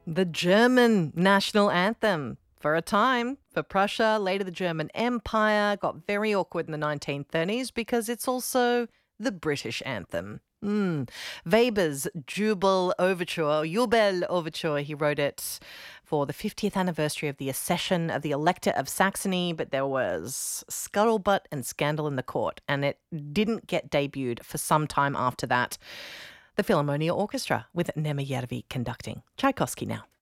The German national anthem. For a time, for Prussia, later the German Empire, got very awkward in the 1930s because it's also the British anthem. Weber's Jubel Overture, he wrote it for the 50th anniversary of the accession of the Elector of Saxony, but there was scuttlebutt and scandal in the court, and it didn't get debuted for some time after that. The Philharmonia Orchestra with Nema Järvi conducting. Tchaikovsky now.